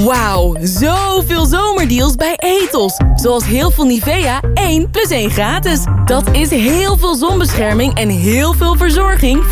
Wauw, zoveel zomerdeals bij Ethos. Zoals heel veel Nivea 1 + 1 gratis. Dat is heel veel zonbescherming en heel veel verzorging